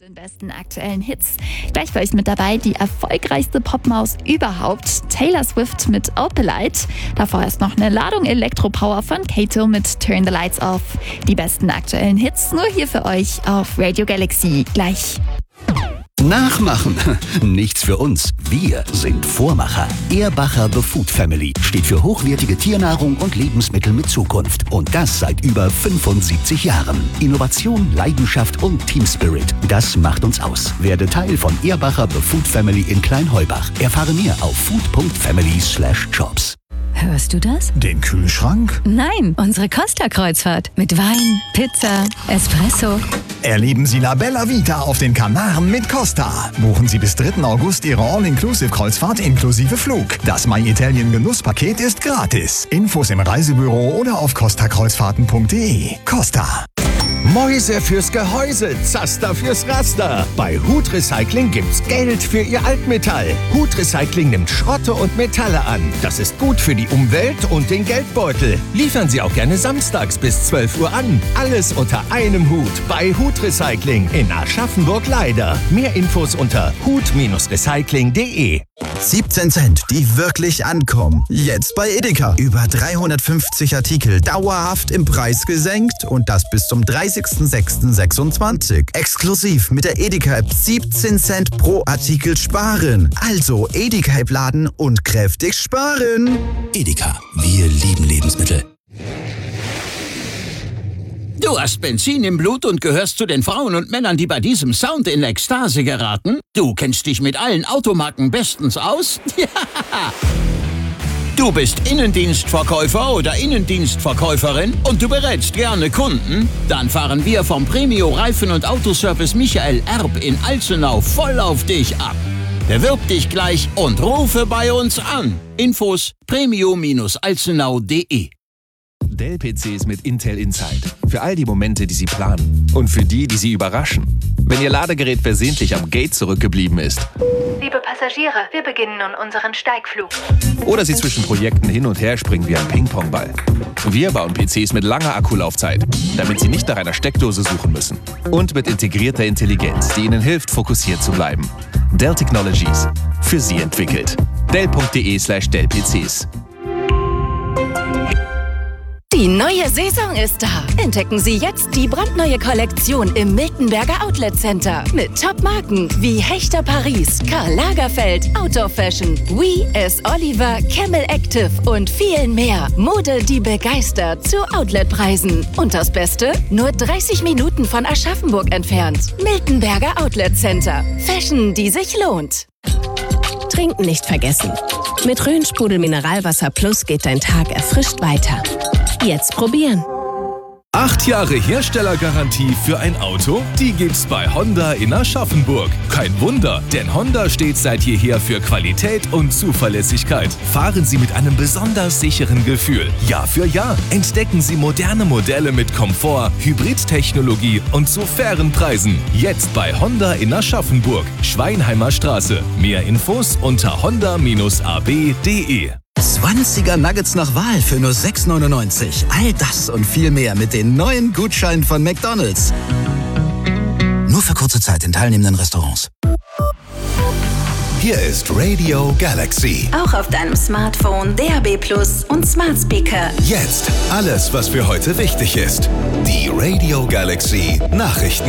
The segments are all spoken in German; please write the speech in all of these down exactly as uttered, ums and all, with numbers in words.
Den besten aktuellen Hits. Gleich für euch mit dabei die erfolgreichste Popmaus überhaupt, Taylor Swift mit Opalite. Davor erst noch eine Ladung Elektropower von Kato mit Turn the Lights Off. Die besten aktuellen Hits nur hier für euch auf Radio Galaxy. Gleich. Nachmachen. Nichts für uns. Wir sind Vormacher. Ehrbacher The Food Family steht für hochwertige Tiernahrung und Lebensmittel mit Zukunft. Und das seit über fünfundsiebzig Jahren. Innovation, Leidenschaft und Team Spirit. Das macht uns aus. Werde Teil von Ehrbacher The Food Family in Kleinheubach. Erfahre mehr auf food punkt family slash shops. Hörst du das? Den Kühlschrank? Nein, unsere Costa-Kreuzfahrt. Mit Wein, Pizza, Espresso. Erleben Sie La Bella Vita auf den Kanaren mit Costa. Buchen Sie bis dritten August Ihre All-Inclusive-Kreuzfahrt inklusive Flug. Das My Italien Genusspaket ist gratis. Infos im Reisebüro oder auf costa kreuzfahrten punkt de. Costa. Mäuse fürs Gehäuse, Zaster fürs Raster. Bei Hut Recycling gibt's Geld für Ihr Altmetall. Hut Recycling nimmt Schrotte und Metalle an. Das ist gut für die Umwelt und den Geldbeutel. Liefern Sie auch gerne samstags bis zwölf Uhr an. Alles unter einem Hut bei Hut Recycling in Aschaffenburg-Leider. Mehr Infos unter hut recycling punkt de. siebzehn Cent, die wirklich ankommen. Jetzt bei Edeka. Über dreihundertfünfzig Artikel dauerhaft im Preis gesenkt und das bis zum dreißigsten sechsten sechsundzwanzig. Exklusiv mit der Edeka-App siebzehn Cent pro Artikel sparen. Also Edeka-App laden und kräftig sparen. Edeka. Wir lieben Lebensmittel. Du hast Benzin im Blut und gehörst zu den Frauen und Männern, die bei diesem Sound in Ekstase geraten? Du kennst dich mit allen Automarken bestens aus? Ja! Du bist Innendienstverkäufer oder Innendienstverkäuferin und du berätst gerne Kunden? Dann fahren wir vom Premio Reifen- und Autoservice Michael Erb in Alzenau voll auf dich ab. Bewirb dich gleich und rufe bei uns an. Infos premio alzenau punkt de. Dell-P Cs mit Intel Inside. Für all die Momente, die Sie planen. Und für die, die Sie überraschen. Wenn Ihr Ladegerät versehentlich am Gate zurückgeblieben ist. Liebe Passagiere, wir beginnen nun unseren Steigflug. Oder Sie zwischen Projekten hin und her springen wie ein Ping-Pong-Ball. Wir bauen P Cs mit langer Akkulaufzeit, damit Sie nicht nach einer Steckdose suchen müssen. Und mit integrierter Intelligenz, die Ihnen hilft, fokussiert zu bleiben. Dell Technologies. Für Sie entwickelt. dell punkt de slash dellpcs. Die neue Saison ist da. Entdecken Sie jetzt die brandneue Kollektion im Miltenberger Outlet Center. Mit Top-Marken wie Hechter Paris, Karl Lagerfeld, Outdoor Fashion, We, S. Oliver, Camel Active und vielen mehr. Mode, die begeistert zu Outletpreisen. Und das Beste? Nur dreißig Minuten von Aschaffenburg entfernt. Miltenberger Outlet Center. Fashion, die sich lohnt. Trinken nicht vergessen. Mit Rhön-Sprudel Mineralwasser Plus geht dein Tag erfrischt weiter. Jetzt probieren. Acht Jahre Herstellergarantie für ein Auto? Die gibt's bei Honda in Aschaffenburg. Kein Wunder, denn Honda steht seit jeher für Qualität und Zuverlässigkeit. Fahren Sie mit einem besonders sicheren Gefühl. Jahr für Jahr entdecken Sie moderne Modelle mit Komfort, Hybridtechnologie und zu fairen Preisen. Jetzt bei Honda in Aschaffenburg, Schweinheimer Straße. Mehr Infos unter honda a b punkt de. zwanziger Nuggets nach Wahl für nur sechs neunundneunzig. All das und viel mehr mit den neuen Gutscheinen von McDonald's. Nur für kurze Zeit in teilnehmenden Restaurants. Hier ist Radio Galaxy. Auch auf deinem Smartphone, D A B Plus und Smart Speaker. Jetzt alles, was für heute wichtig ist. Die Radio Galaxy Nachrichten.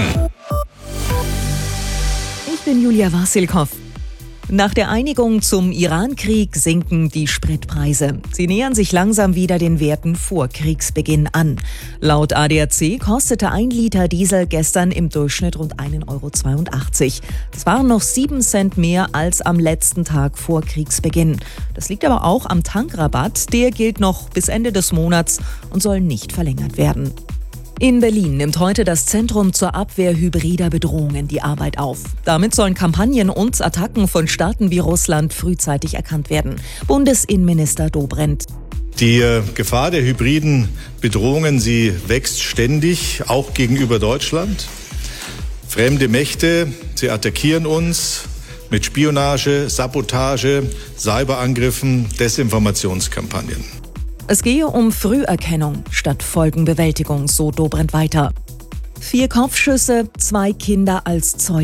Ich bin Julia Wasilkow. Nach der Einigung zum Iran-Krieg sinken die Spritpreise. Sie nähern sich langsam wieder den Werten vor Kriegsbeginn an. Laut A D A C kostete ein Liter Diesel gestern im Durchschnitt rund ein Euro zweiundachtzig. Das waren noch sieben Cent mehr als am letzten Tag vor Kriegsbeginn. Das liegt aber auch am Tankrabatt. Der gilt noch bis Ende des Monats und soll nicht verlängert werden. In Berlin nimmt heute das Zentrum zur Abwehr hybrider Bedrohungen die Arbeit auf. Damit sollen Kampagnen und Attacken von Staaten wie Russland frühzeitig erkannt werden. Bundesinnenminister Dobrindt. Die Gefahr der hybriden Bedrohungen, sie wächst ständig, auch gegenüber Deutschland. Fremde Mächte, sie attackieren uns mit Spionage, Sabotage, Cyberangriffen, Desinformationskampagnen. Es gehe um Früherkennung statt Folgenbewältigung, so Dobrindt weiter. Vier Kopfschüsse, zwei Kinder als Zeugen.